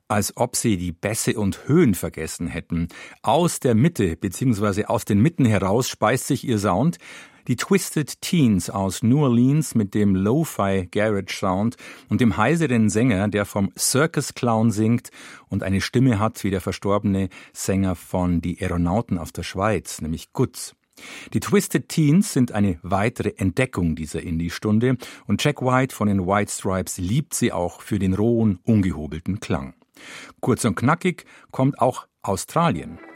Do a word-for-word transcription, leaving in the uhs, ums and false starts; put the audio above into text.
Als ob sie die Bässe und Höhen vergessen hätten. Aus der Mitte bzw. aus den Mitten heraus speist sich ihr Sound. Die Twisted Teens aus New Orleans mit dem Lo-Fi Garage Sound und dem heiseren Sänger, der vom Circus Clown singt und eine Stimme hat wie der verstorbene Sänger von Die Aeronauten aus der Schweiz, nämlich Gutz. Die Twisted Teens sind eine weitere Entdeckung dieser Indie-Stunde und Jack White von den White Stripes liebt sie auch für den rohen, ungehobelten Klang. Kurz und knackig kommt auch Australien.